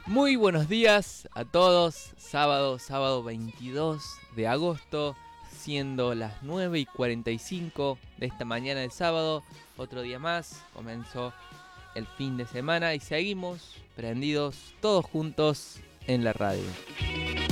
Muy buenos días a todos, sábado 22 de agosto, siendo las 9:45 de esta mañana del sábado, otro día más, comenzó el fin de semana y seguimos prendidos todos juntos en la radio.